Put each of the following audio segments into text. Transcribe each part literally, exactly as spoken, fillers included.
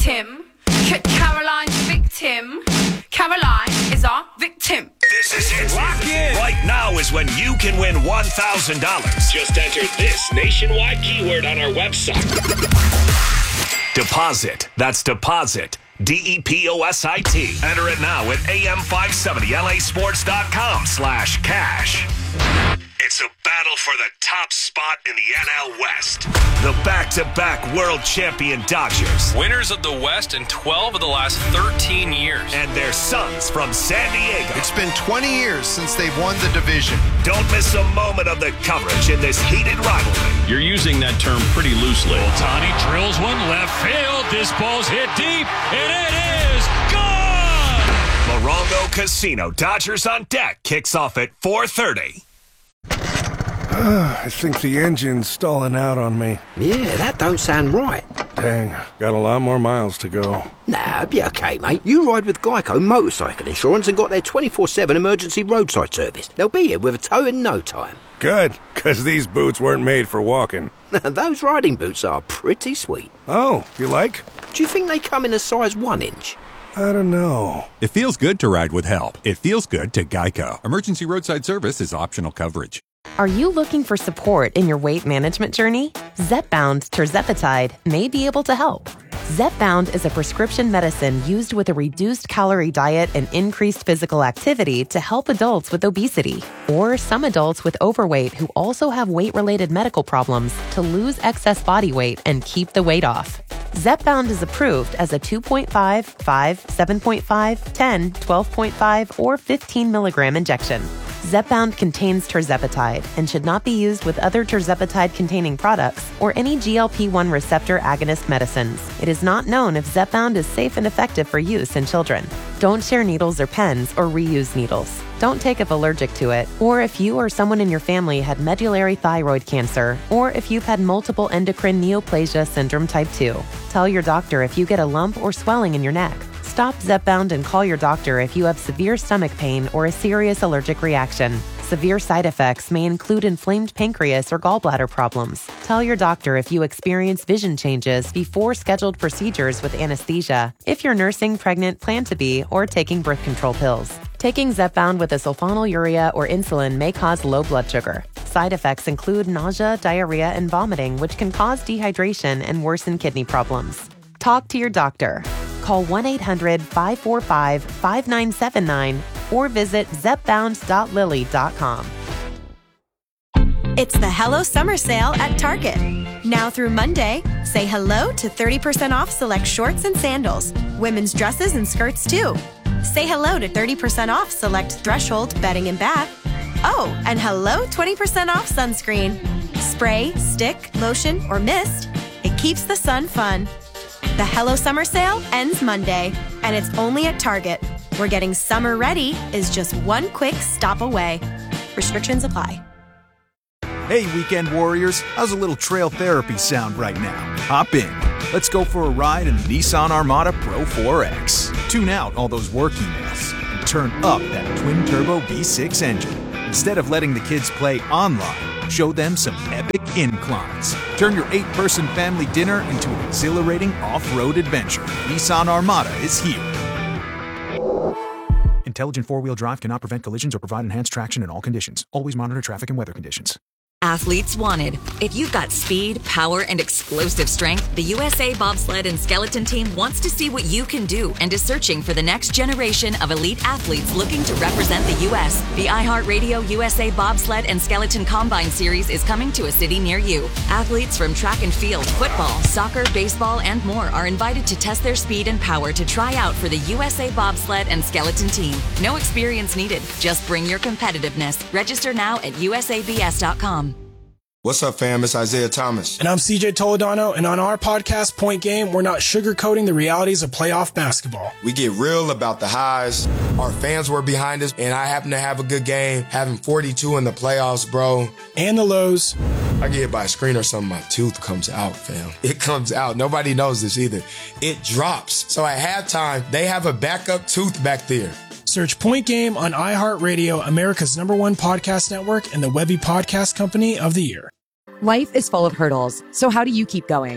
victim. Caroline's victim. Caroline is our victim. This is it. Lock in. Right now is when you can win one thousand dollars. Just enter this nationwide keyword on our website. Deposit. That's deposit. D E P O S I T. Enter it now at A M five seventy L A sports dot com slash cash. It's a battle for the top spot in the N L West. The back-to-back world champion Dodgers. Winners of the West in twelve of the last thirteen years. And their sons from San Diego. It's been twenty years since they've won the division. Don't miss a moment of the coverage in this heated rivalry. You're using that term pretty loosely. Ohtani drills one left field. This ball's hit deep, and it is gone! Morongo Casino, Dodgers on deck, kicks off at four thirty. I think the engine's stalling out on me. Yeah, that don't sound right. Dang, got a lot more miles to go. Nah, be okay, mate. You ride with Geico Motorcycle Insurance and got their twenty-four seven emergency roadside service. They'll be here with a tow in no time. Good, because these boots weren't made for walking. Those riding boots are pretty sweet. Oh, you like? Do you think they come in a size one inch? I don't know. It feels good to ride with help. It feels good to Geico. Emergency roadside service is optional coverage. Are you looking for support in your weight management journey? Zepbound tirzepatide may be able to help. Zepbound is a prescription medicine used with a reduced calorie diet and increased physical activity to help adults with obesity or some adults with overweight who also have weight-related medical problems to lose excess body weight and keep the weight off. Zepbound is approved as a two point five, five, seven point five, ten, twelve point five, or fifteen milligram injection. Zepbound contains tirzepatide and should not be used with other tirzepatide-containing products or any G L P one receptor agonist medicines. It is not known if Zepbound is safe and effective for use in children. Don't share needles or pens or reuse needles. Don't take if allergic to it, or if you or someone in your family had medullary thyroid cancer, or if you've had multiple endocrine neoplasia syndrome type two. Tell your doctor if you get a lump or swelling in your neck. Stop Zepbound and call your doctor if you have severe stomach pain or a serious allergic reaction. Severe side effects may include inflamed pancreas or gallbladder problems. Tell your doctor if you experience vision changes before scheduled procedures with anesthesia, if you're nursing, pregnant, plan to be, or taking birth control pills. Taking Zepbound with a sulfonylurea or insulin may cause low blood sugar. Side effects include nausea, diarrhea, and vomiting, which can cause dehydration and worsen kidney problems. Talk to your doctor. Call one eight hundred, five four five, five nine seven nine or visit zepbound dot lilly dot com. It's the Hello Summer Sale at Target. Now through Monday, say hello to thirty percent off select shorts and sandals, women's dresses and skirts too. Say hello to thirty percent off select Threshold bedding and bath. Oh, and hello twenty percent off sunscreen. Spray, stick, lotion, or mist. It keeps the sun fun. The Hello Summer Sale ends Monday, and it's only at Target, where getting summer ready is just one quick stop away. Restrictions apply. Hey, weekend warriors, how's a little trail therapy sound right now? Hop in. Let's go for a ride in the Nissan Armada Pro four X. Tune out all those work emails and turn up that twin-turbo V six engine. Instead of letting the kids play online, show them some epic inclines. Turn your eight-person family dinner into an exhilarating off-road adventure. Nissan Armada is here. Intelligent four-wheel drive cannot prevent collisions or provide enhanced traction in all conditions. Always monitor traffic and weather conditions. Athletes wanted. If you've got speed, power, and explosive strength, the U S A Bobsled and Skeleton Team wants to see what you can do and is searching for the next generation of elite athletes looking to represent the U S The iHeartRadio U S A Bobsled and Skeleton Combine Series is coming to a city near you. Athletes from track and field, football, soccer, baseball, and more are invited to test their speed and power to try out for the U S A Bobsled and Skeleton Team. No experience needed. Just bring your competitiveness. Register now at U S A B S dot com. What's up, fam? It's Isaiah Thomas. And I'm C J Toledano, and on our podcast, Point Game, we're not sugarcoating the realities of playoff basketball. We get real about the highs. Our fans were behind us, and I happen to have a good game, having forty-two in the playoffs, bro. And the lows. I get hit by a screen or something, my tooth comes out, fam. It comes out. Nobody knows this either. It drops. So at halftime, they have a backup tooth back there. Search Point Game on iHeartRadio, America's number one podcast network, and the Webby Podcast Company of the Year. Life is full of hurdles, so how do you keep going?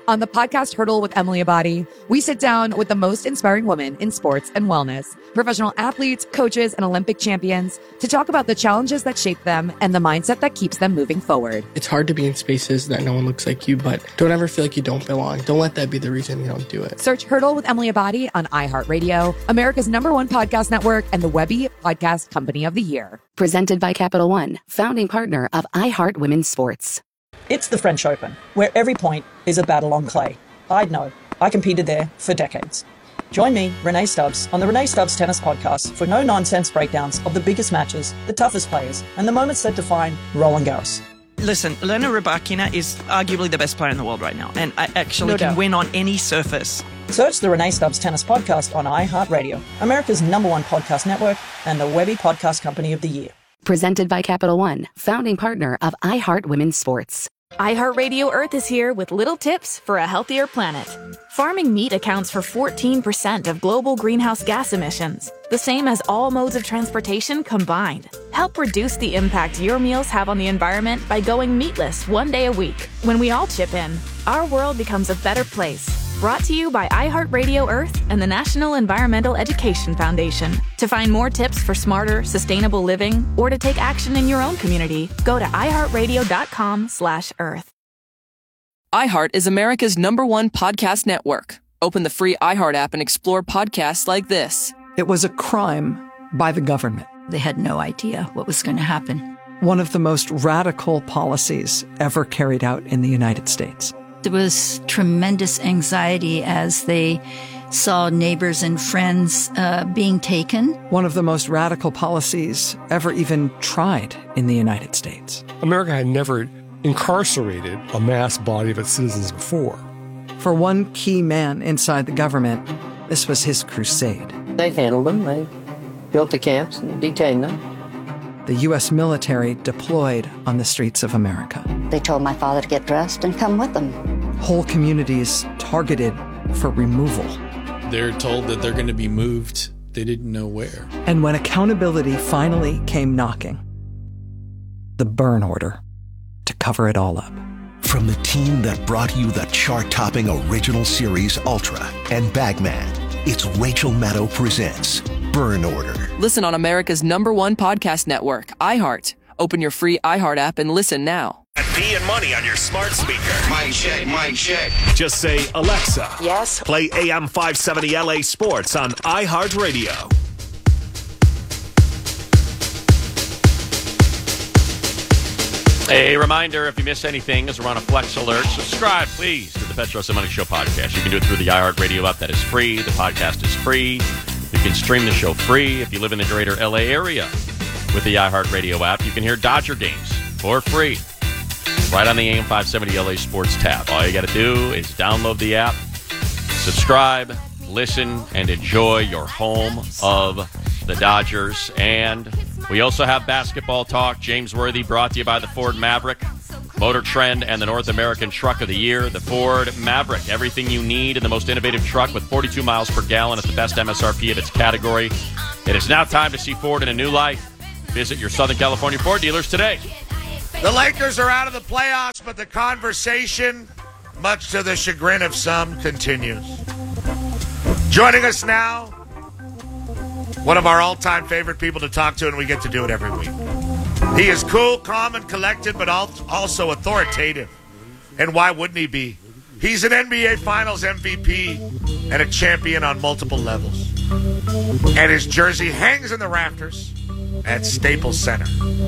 On the podcast Hurdle with Emily Abadi, we sit down with the most inspiring women in sports and wellness, professional athletes, coaches, and Olympic champions to talk about the challenges that shape them and the mindset that keeps them moving forward. It's hard to be in spaces that no one looks like you, but don't ever feel like you don't belong. Don't let that be the reason you don't do it. Search Hurdle with Emily Abadi on iHeartRadio, America's number one podcast network, and the Webby Podcast Company of the Year. Presented by Capital One, founding partner of iHeart Women's Sports. It's the French Open, where every point is a battle on clay. I'd know. I competed there for decades. Join me, Renee Stubbs, on the Renee Stubbs Tennis Podcast for no-nonsense breakdowns of the biggest matches, the toughest players, and the moments that define Roland Garros. Listen, Elena Rybakina is arguably the best player in the world right now, and I actually No can doubt. win on any surface. Search the Renee Stubbs Tennis Podcast on iHeartRadio, America's number one podcast network, and the Webby Podcast Company of the Year. Presented by Capital One, founding partner of iHeart Women's Sports. iHeartRadio Earth is here with little tips for a healthier planet. Farming meat accounts for fourteen percent of global greenhouse gas emissions, the same as all modes of transportation combined. Help reduce the impact your meals have on the environment by going meatless one day a week. When we all chip in, our world becomes a better place. Brought to you by iHeartRadio Earth and the National Environmental Education Foundation. To find more tips for smarter, sustainable living, or to take action in your own community, go to iHeartRadio.com slash Earth. iHeart is America's number one podcast network. Open the free iHeart app and explore podcasts like this. It was a crime by the government. They had no idea what was going to happen. One of the most radical policies ever carried out in the United States. There was tremendous anxiety as they saw neighbors and friends uh, being taken. One of the most radical policies ever even tried in the United States. America had never incarcerated a mass body of its citizens before. For one key man inside the government, this was his crusade. They handled them. They built the camps and detained them. The U S military deployed on the streets of America. They told my father to get dressed and come with them. Whole communities targeted for removal. They're told that they're going to be moved. They didn't know where. And when accountability finally came knocking, the burn order to cover it all up. From the team that brought you the chart-topping original series Ultra and Bagman, it's Rachel Maddow presents Burn Order. Listen on America's number one podcast network, iHeart. Open your free iHeart app and listen now. Fee and Money on your smart speaker. Mic check, mic check. Just say, Alexa. Yes. Play A M five seventy L A Sports on iHeartRadio. A reminder, if you miss anything, as we're on a Flex Alert, subscribe, please, to the Petros and Money Show podcast. You can do it through the iHeartRadio app. That is free. The podcast is free. You can stream the show free. If you live in the greater L A area with the iHeartRadio app, you can hear Dodger games for free right on the A M five seventy L A Sports tab. All you got to do is download the app, subscribe, listen, and enjoy your home of the Dodgers. And we also have basketball talk. James Worthy brought to you by the Ford Maverick, Motor Trend, and the North American Truck of the Year, the Ford Maverick. Everything you need in the most innovative truck with forty-two miles per gallon at the best M S R P of its category. It is now time to see Ford in a new light. Visit your Southern California Ford dealers today. The Lakers are out of the playoffs, but the conversation, much to the chagrin of some, continues. Joining us now, one of our all-time favorite people to talk to, and we get to do it every week. He is cool, calm, and collected, but also authoritative. And why wouldn't he be? He's an N B A Finals M V P and a champion on multiple levels. And his jersey hangs in the rafters at Staples Center.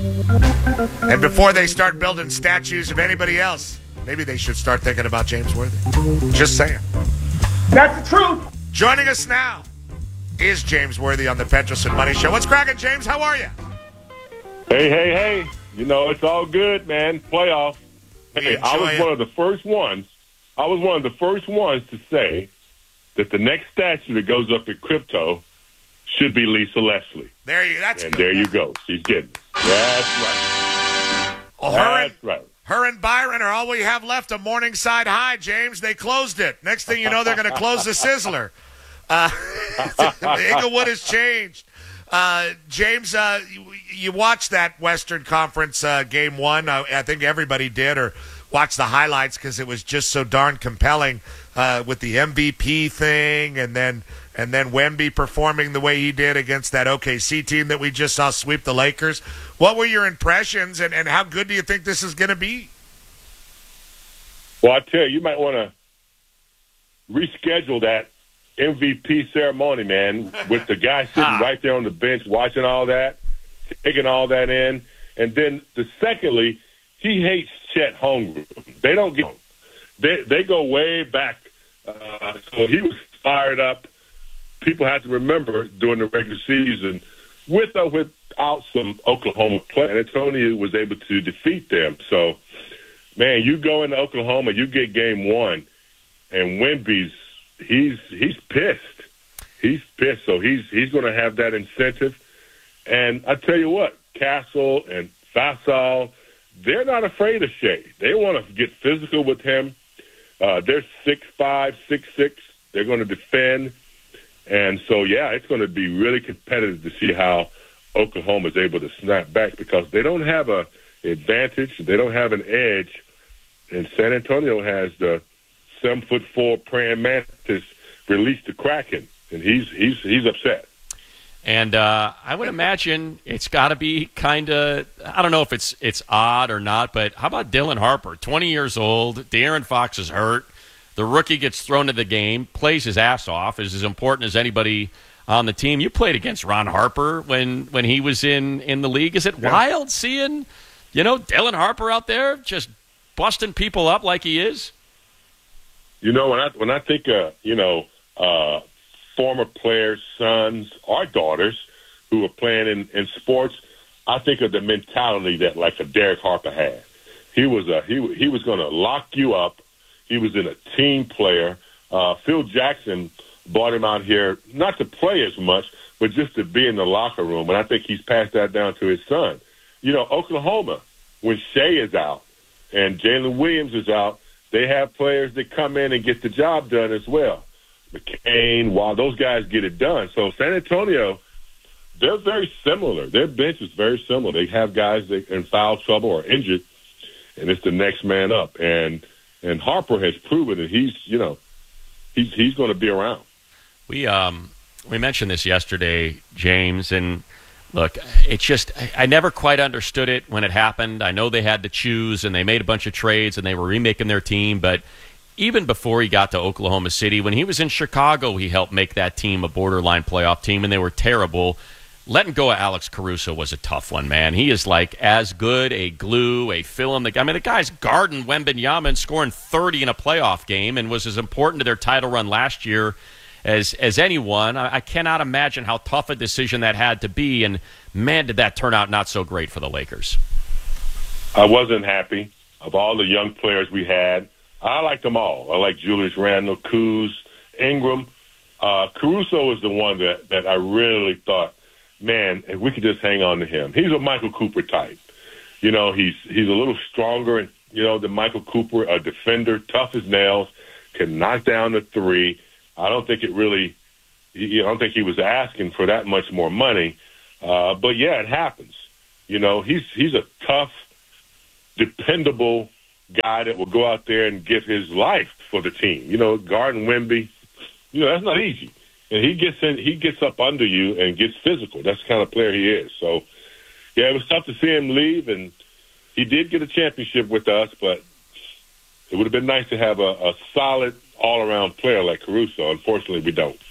And before they start building statues of anybody else, maybe they should start thinking about James Worthy. Just saying. That's the truth. Joining us now is James Worthy on the Petros and Money Show. What's cracking, James? How are you? Hey, hey, hey. You know, it's all good, man. Playoff. Hey, I was it. one of the first ones. I was one of the first ones to say that the next statue that goes up in crypto should be Lisa Leslie. There you That's And good. there you go. She's getting it. That's right. Oh, That's her, right. her and Byron are all we have left of Morningside High, James. They closed it. Next thing you know, they're going to close the Sizzler. Uh, Inglewood has changed. Uh, James, uh, you, you watched that Western Conference uh, game one. Uh, I think everybody did. Or watch the highlights because it was just so darn compelling uh, with the M V P thing, and then and then Wemby performing the way he did against that O K C team that we just saw sweep the Lakers. What were your impressions, and, and how good do you think this is going to be? Well, I tell you, you might want to reschedule that M V P ceremony, man, with the guy sitting ah. right there on the bench watching all that, taking all that in. And then, the secondly, he hates Chet Holmgren. They don't get they they go way back. Uh, so he was fired up. People have to remember during the regular season, with or without some Oklahoma play, and Antonio was able to defeat them. So, man, you go into Oklahoma, you get game one, and Wemby's he's he's pissed. He's pissed. So he's he's going to have that incentive. And I tell you what, Castle and Fasal, they're not afraid of Shea. They want to get physical with him. Uh, they're six five, six six. They're going to defend. And so, yeah, it's going to be really competitive to see how Oklahoma is able to snap back because they don't have a advantage. They don't have an edge. And San Antonio has the seven foot four praying mantis release the Kraken, and he's he's he's upset. And uh, I would imagine it's got to be kind of, I don't know if it's it's odd or not, but how about Dylan Harper, twenty years old, De'Aaron Fox is hurt, the rookie gets thrown to the game, plays his ass off, is as important as anybody on the team. You played against Ron Harper when, when he was in, in the league. Is it yeah. wild seeing, you know, Dylan Harper out there just busting people up like he is? You know, when I when I think of, you know, uh, former players' sons or daughters who are playing in, in sports, I think of the mentality that like a Derek Harper had. He was a he he was going to lock you up. He was in a team player. Uh, Phil Jackson brought him out here not to play as much, but just to be in the locker room. And I think he's passed that down to his son. You know, Oklahoma, when Shea is out and Jalen Williams is out, they have players that come in and get the job done as well. McCain, while those guys get it done. So San Antonio, they're very similar. Their bench is very similar. They have guys that are in foul trouble or injured, and it's the next man up. And and Harper has proven that he's, you know, he's he's going to be around. We um we mentioned this yesterday, James, and look, it's just I never quite understood it when it happened. I know they had to choose, and they made a bunch of trades, and they were remaking their team, but even before he got to Oklahoma City, when he was in Chicago, he helped make that team a borderline playoff team, and they were terrible. Letting go of Alex Caruso was a tough one, man. He is like as good a glue, a film. I mean, the guy's guarding Wembanyama and scoring thirty in a playoff game and was as important to their title run last year as as anyone. I, I cannot imagine how tough a decision that had to be, and man, did that turn out not so great for the Lakers. I wasn't happy. Of all the young players we had, I liked them all. I like Julius Randle, Kuz, Ingram. Uh, Caruso is the one that, that I really thought, man, if we could just hang on to him. He's a Michael Cooper type. You know, he's he's a little stronger, and you know, than Michael Cooper, a defender, tough as nails, can knock down the three. I don't think it really, I don't think he was asking for that much more money. Uh, but, yeah, it happens. You know, he's he's a tough, dependable guy that will go out there and give his life for the team. You know, guarding Wemby, you know, that's not easy. And he gets in, he gets up under you and gets physical. That's the kind of player he is. So, yeah, it was tough to see him leave, and he did get a championship with us, but it would have been nice to have a, a solid all-around player like Caruso. Unfortunately, we don't.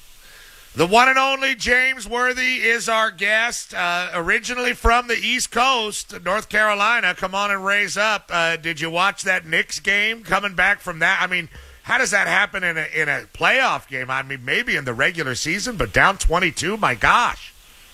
The one and only James Worthy is our guest, uh, originally from the East Coast, North Carolina. Come on and raise up. Uh, did you watch that Knicks game coming back from that? I mean, how does that happen in a in a playoff game? I mean, maybe in the regular season, but down twenty-two, my gosh.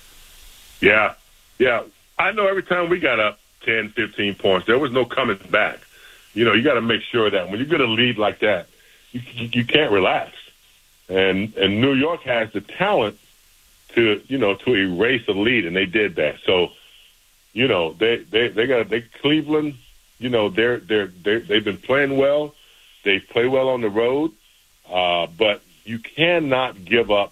Yeah, yeah. I know every time we got up ten, fifteen points, there was no coming back. You know, you got to make sure that when you get a lead like that, you, you can't relax. And and New York has the talent to, you know, to erase a lead, and they did that. So, you know, they they they got they Cleveland. You know, they're they're they they've been playing well. They play well on the road, uh, but you cannot give up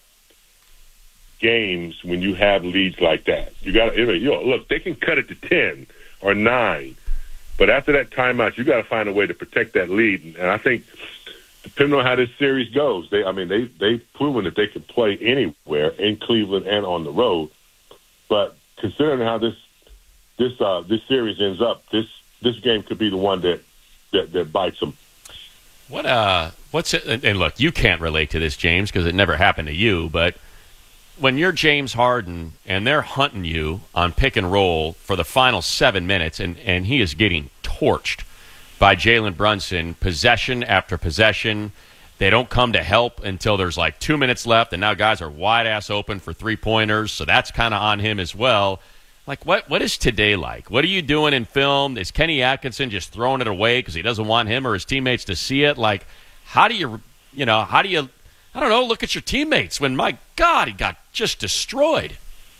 games when you have leads like that. You got to, you know, look, they can cut it to ten or nine, But after that timeout, you got to find a way to protect that lead. And I think, depending on how this series goes, they I mean they they've proven that they can play anywhere in Cleveland and on the road. But considering how this this uh, this series ends up, this this game could be the one that that, that bites them. What uh what's it? And look, you can't relate to this, James, because it never happened to you. But when you're James Harden and they're hunting you on pick and roll for the final seven minutes, and and he is getting torched by Jalen Brunson, possession after possession. They don't come to help until there's like two minutes left, and now guys are wide-ass open for three-pointers, so that's kind of on him as well. Like, what what is today like? What are you doing in film? Is Kenny Atkinson just throwing it away because he doesn't want him or his teammates to see it? Like, how do you, you know, how do you, I don't know, look at your teammates when, my God, he got just destroyed?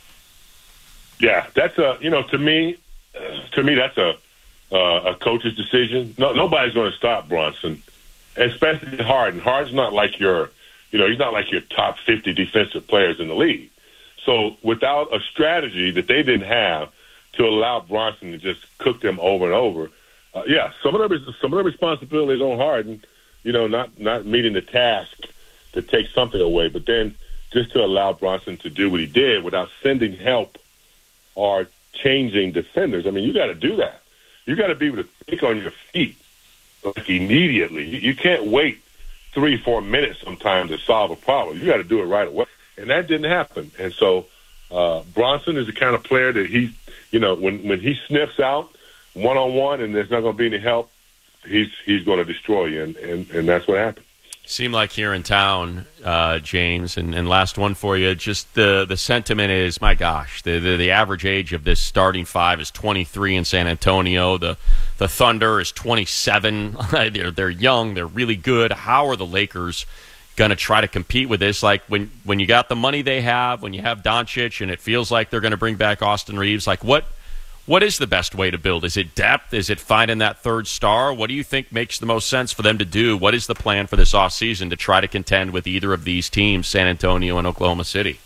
Yeah, that's a, you know, to me, to me, that's a, Uh, a coach's decision. No, nobody's going to stop Brunson, especially Harden. Harden's not like your, you know, he's not like your top fifty defensive players in the league. So without a strategy that they didn't have to allow Brunson to just cook them over and over, uh, yeah, some of the some of the responsibilities on Harden, you know, not not meeting the task to take something away, but then just to allow Brunson to do what he did without sending help or changing defenders. I mean, you got to do that. You got to be able to think on your feet like immediately. You, you can't wait three, four minutes sometimes to solve a problem. You got to do it right away, and that didn't happen. And so uh, Brunson is the kind of player that he, you know, when when he sniffs out one on one, and there's not going to be any help, he's he's going to destroy you, and, and, and that's what happened. Seem like here in town, uh, James, and, and last one for you, just the, the sentiment is, my gosh, the, the the average age of this starting five is twenty-three in San Antonio. The the Thunder is twenty-seven. they're, they're young. They're really good. How are the Lakers going to try to compete with this? Like, when, when you got the money they have, when you have Doncic, and it feels like they're going to bring back Austin Reeves, like, what What is the best way to build? Is it depth? Is it finding that third star? What do you think makes the most sense for them to do? What is the plan for this offseason to try to contend with either of these teams, San Antonio and Oklahoma City?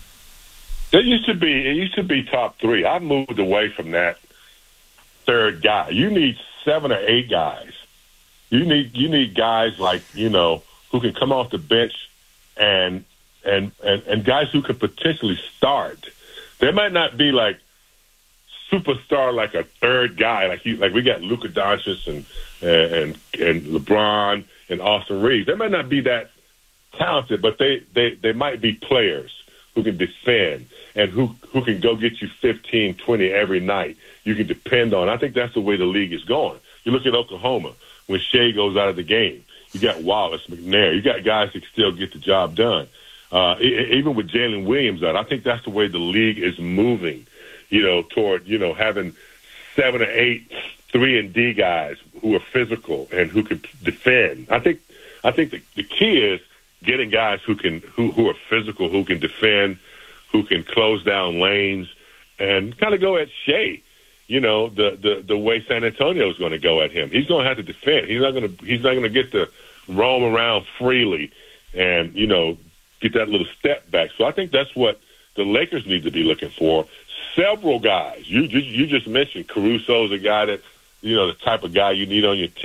It used to be it used to be top three. I've moved away from that third guy. You need seven or eight guys. You need you need guys like, you know, who can come off the bench and and and, and guys who could potentially start. They might not be like superstar, like a third guy, like you, like we got Luka Doncic and and and LeBron and Austin Reeves. They might not be that talented, but they, they, they might be players who can defend and who who can go get you fifteen, twenty every night. You can depend on. I think that's the way the league is going. You look at Oklahoma when Shea goes out of the game. You got Wallace, McNair. You got guys that can still get the job done. Uh, even with Jalen Williams out, I think that's the way the league is moving. You know, toward, you know, having seven or eight three and D guys who are physical and who can defend. I think, I think the, the key is getting guys who can, who, who are physical, who can defend, who can close down lanes, and kind of go at Shea. You know, the the the way San Antonio is going to go at him. He's going to have to defend. He's not going to. He's not going to get to roam around freely and, you know, get that little step back. So I think that's what the Lakers need to be looking for. Several guys. You you, you just mentioned Caruso's a guy that, you know, the type of guy you need on your team.